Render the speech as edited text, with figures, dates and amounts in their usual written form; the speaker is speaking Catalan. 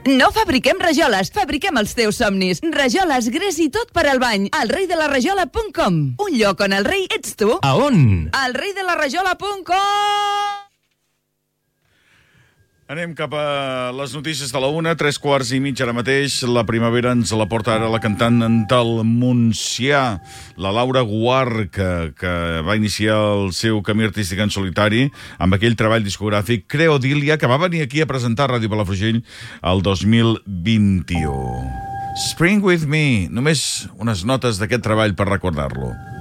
No fabriquem rajoles, fabriquem els teus somnis. Rajoles, gres i tot per al bany. elreidelaRajola.com. Un lloc on el rei ets tu. A on? elreidelaRajola.com. Anem cap a les notícies de la 1, 3:15 ara mateix. La primavera ens la porta ara la cantant del Montsià, la Laura Guar, que va iniciar el seu camí artístic en solitari amb aquell treball discogràfic Creodília, que va venir aquí a presentar a Ràdio Palafrugell el 2021. Spring With Me, només unes notes d'aquest treball per recordar-lo.